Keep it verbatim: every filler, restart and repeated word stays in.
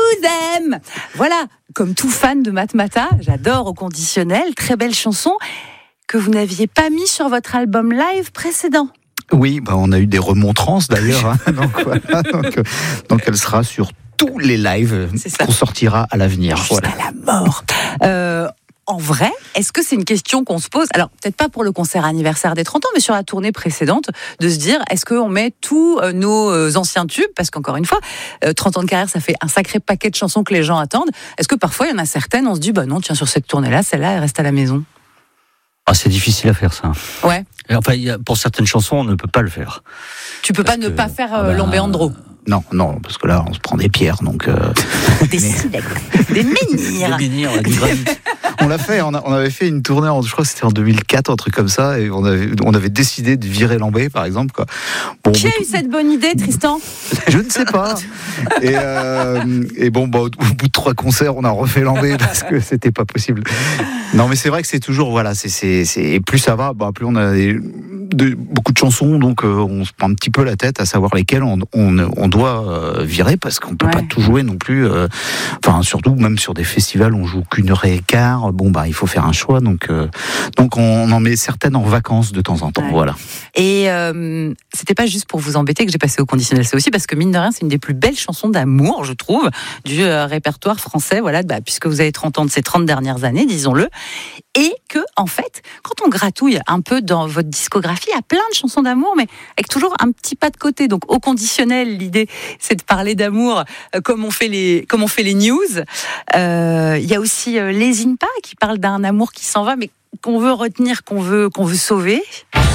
vous aime. Voilà, comme tout fan de Matmata, j'adore Au conditionnel, très belle chanson que vous n'aviez pas mis sur votre album live précédent. Oui, bah on a eu des remontrances d'ailleurs, hein, donc, voilà, donc, donc elle sera sur tous les lives qu'on sortira à l'avenir. Jusqu'à voilà. la mort. Euh, En vrai, est-ce que c'est une question qu'on se pose ? Alors, peut-être pas pour le concert anniversaire des trente ans, mais sur la tournée précédente, de se dire, est-ce qu'on met tous nos anciens tubes ? Parce qu'encore une fois, trente ans de carrière, ça fait un sacré paquet de chansons que les gens attendent. Est-ce que parfois, il y en a certaines, on se dit, bah non, tiens, sur cette tournée-là, celle-là, elle reste à la maison ? Ah, c'est difficile à faire, ça. Ouais. Enfin, pour certaines chansons, on ne peut pas le faire. Tu peux pas que, ne pas faire euh, bah, Lambéandro ? Non, non, parce que là, on se prend des pierres, donc... Euh, des silex, des menhirs. Des menhirs, du granit. On l'a fait, on, a, on avait fait une tournée, en, je crois que c'était en deux mille quatre, un truc comme ça, et on avait, on avait décidé de virer Lambé, par exemple. Quoi. Bon, Qui a eu tout... cette bonne idée, Tristan ? Je ne sais pas. Et, euh, et bon, bah, au, au bout de trois concerts, on a refait Lambé parce que c'était pas possible. Non, mais c'est vrai que c'est toujours, voilà, c'est, c'est, c'est, et plus ça va, bah, plus on a des, de, beaucoup de chansons, donc euh, on se prend un petit peu la tête à savoir lesquelles on, on, on doit euh, virer, parce qu'on peut ouais. pas tout jouer non plus. Euh, enfin, surtout, même sur des festivals, on joue qu'une heure et quart. Bon, bah, il faut faire un choix, donc, euh, donc on en met certaines en vacances de temps en temps, ouais. voilà. Et euh, c'était pas juste pour vous embêter que j'ai passé Au conditionnel, c'est aussi parce que mine de rien, c'est une des plus belles chansons d'amour, je trouve, du euh, répertoire français, voilà, bah, puisque vous avez trente ans de ces trente dernières années, disons-le, et que, en fait, quand on gratouille un peu dans votre discographie, il y a plein de chansons d'amour, mais avec toujours un petit pas de côté. Donc, Au conditionnel, l'idée, c'est de parler d'amour euh, comme on fait les, comme on fait les news. Euh, il y a aussi euh, Lésine pas, qui parle d'un amour qui s'en va, mais qu'on veut retenir, qu'on veut, qu'on veut sauver.